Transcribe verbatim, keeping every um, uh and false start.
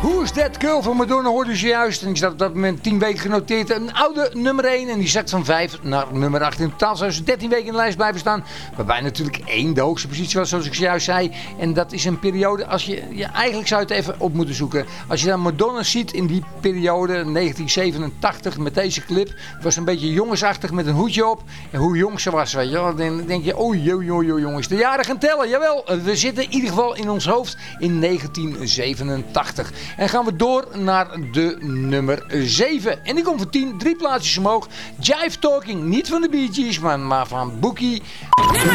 Who's That Girl van Madonna hoorde je juist. En die staat op dat moment tien weken genoteerd. Een oude nummer één. En die zakt van vijf naar nummer acht. In totaal zou ze dertien weken in de lijst blijven staan. Waarbij natuurlijk één de hoogste positie was, zoals ik juist zei. En dat is een periode, als je, ja, eigenlijk zou je het even op moeten zoeken. Als je dan Madonna ziet in die periode, negentien zevenentachtig, met deze clip. Was een beetje jongensachtig met een hoedje op. En hoe jong ze was, weet je wel. Dan denk je, oh joh, joh, joh, jongens. De jaren gaan tellen, jawel. We zitten in ieder geval in ons hoofd in negentien zevenentachtig. En gaan we door naar de nummer zeven. En die komt van tien, drie plaatsjes omhoog. Jive Talking, niet van de Bee Gees, maar, maar van Boogie.